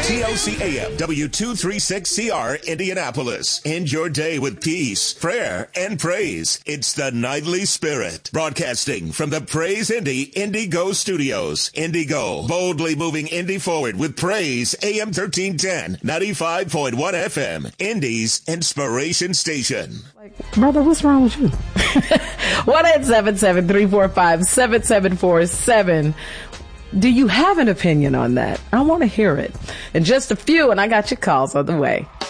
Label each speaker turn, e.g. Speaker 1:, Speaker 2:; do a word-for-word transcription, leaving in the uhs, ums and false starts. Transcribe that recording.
Speaker 1: T L C A M W two thirty-six C R Indianapolis. End your day with peace, prayer, and praise. It's the Nightly Spirit. Broadcasting from the Praise Indy Indigo Studios. Indigo, boldly moving Indy forward with praise. A M thirteen ten, ninety-five point one F M. Indy's inspiration station.
Speaker 2: Like, brother, what's wrong with you? one eight seven seven, three four five, seven seven four seven. Do you have an opinion on that? I want to hear it. In just a few, and I got your calls on the way.